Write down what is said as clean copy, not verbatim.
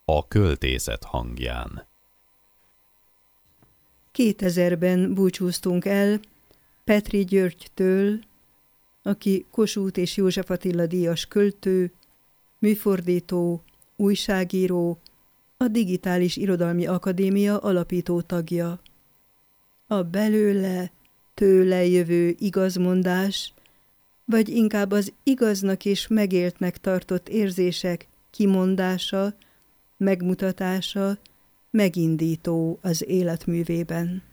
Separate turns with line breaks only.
A költészet hangján.
2000-ben búcsúztunk el Petri Györgytől, aki Kossuth és József Attila díjas költő, műfordító, újságíró, a Digitális Irodalmi Akadémia alapító tagja. A belőle, tőle jövő igazmondás, vagy inkább az igaznak és megéltnek tartott érzések kimondása, megmutatása, megindító az életművében.